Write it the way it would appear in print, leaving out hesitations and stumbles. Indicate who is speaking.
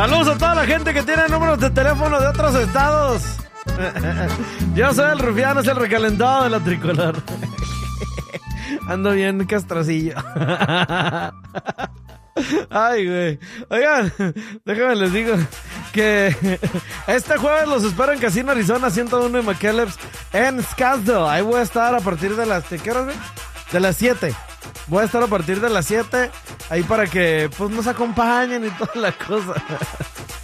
Speaker 1: Saludos a toda la gente que tiene números de teléfono de otros estados. Yo soy el rufián, es el recalentado de la tricolor. Ando bien castrocillo. Ay, güey. Oigan, déjame les digo que este jueves los espero en Casino Arizona 101 y McKellips en Scottsdale. Ahí voy a estar a partir de las... ¿Qué horas, güey? De las 7. Voy a estar a partir de las 7 ahí para que pues nos acompañen y toda la cosa.